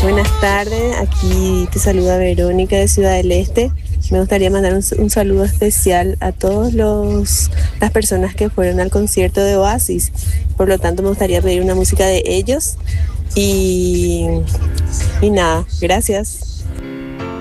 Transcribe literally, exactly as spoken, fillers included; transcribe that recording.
Buenas tardes, aquí te saluda Verónica de Ciudad del Este. Me gustaría mandar un, un saludo especial a todos los las personas que fueron al concierto de Oasis. Por lo tanto, me gustaría pedir una música de ellos y, y nada, gracias.